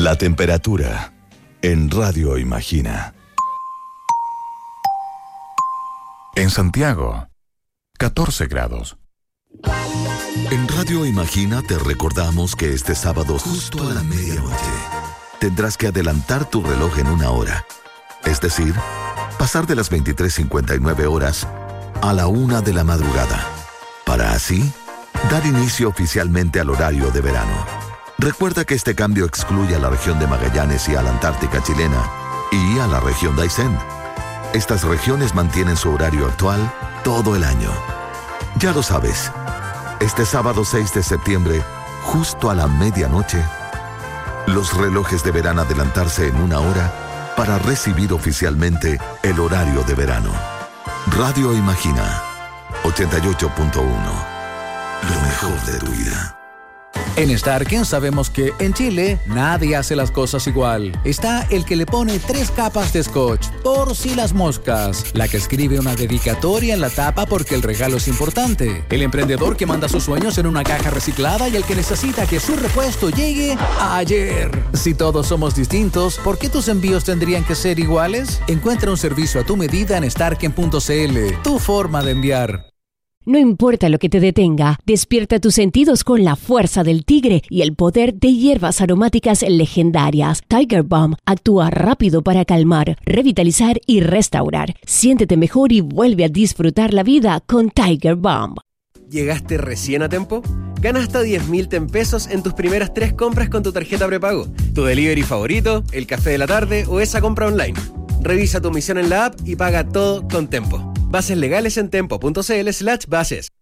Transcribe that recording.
La temperatura en Radio Imagina. En Santiago, 14 grados. En Radio Imagina te recordamos que este sábado justo a la medianoche tendrás que adelantar tu reloj en 1 hora. Es decir, pasar de las 23:59 horas a la 1 de la madrugada, para así dar inicio oficialmente al horario de verano. Recuerda que este cambio excluye a la región de Magallanes y a la Antártica chilena y a la región de Aysén. Estas regiones mantienen su horario actual todo el año. Ya lo sabes, este sábado 6 de septiembre, justo a la medianoche, los relojes deberán adelantarse en 1 hora para recibir oficialmente el horario de verano. Radio Imagina, 88.1. Lo mejor de tu vida. En Starken sabemos que en Chile nadie hace las cosas igual. Está el que le pone 3 capas de scotch por si las moscas, la que escribe una dedicatoria en la tapa porque el regalo es importante, el emprendedor que manda sus sueños en una caja reciclada y el que necesita que su repuesto llegue ayer. Si todos somos distintos, ¿por qué tus envíos tendrían que ser iguales? Encuentra un servicio a tu medida en starken.cl, tu forma de enviar. No importa lo que te detenga, despierta tus sentidos con la fuerza del tigre y el poder de hierbas aromáticas legendarias. Tiger Balm actúa rápido para calmar, revitalizar y restaurar. Siéntete mejor y vuelve a disfrutar la vida con Tiger Balm. ¿Llegaste recién a tiempo? Gana hasta 10.000 tempesos en tus primeras 3 compras con tu tarjeta prepago, tu delivery favorito, el café de la tarde o esa compra online. Revisa tu misión en la app y paga todo con Tempo. Bases legales en tempo.cl/bases.